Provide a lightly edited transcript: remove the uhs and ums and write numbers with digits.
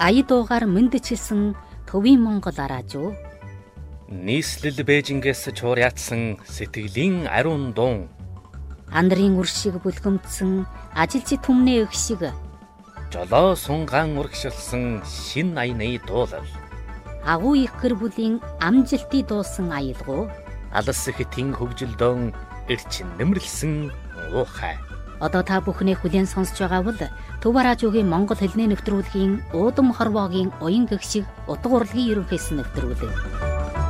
ая дуугаар мэндчилсэн төвийн Монгол араажуу. Нийслэл Бээжингээс чуур яатсан сэтгэлийн ариун дуун. Андрын үр шиг бүлгэмдсэн ажилчи түмнээ өх шиг. Жолоо сунгаан урагшилсан шин аяны дуулал. Агуу их гэр бүлийн амжилтыг дуусан аялгуу. Алс хэтийн хөгжилдөөн эрчин нэмэрлсэн уухай. Одоо та бүхний хүлээн сонсож байгаа бол Төв араажуугийн Монгол хэлний нэвтрүүлгийн уудам хорвоогийн уян гэгшиг утга урлагийн ерөнхийсэн нэвтрүүлэг.